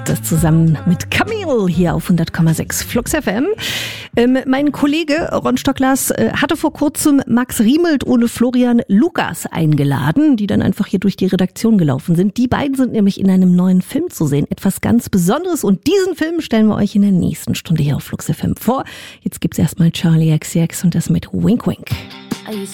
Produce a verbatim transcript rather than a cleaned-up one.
Das zusammen mit Camille hier auf hundert Komma sechs Flux F M. Ähm, mein Kollege Ron Stocklas äh, hatte vor kurzem Max Riemelt ohne Florian Lukas eingeladen, die dann einfach hier durch die Redaktion gelaufen sind. Die beiden sind nämlich in einem neuen Film zu sehen. Etwas ganz Besonderes. Und diesen Film stellen wir euch in der nächsten Stunde hier auf Flux F M vor. Jetzt gibt's erstmal Charlie X C X und das mit Wink Wink.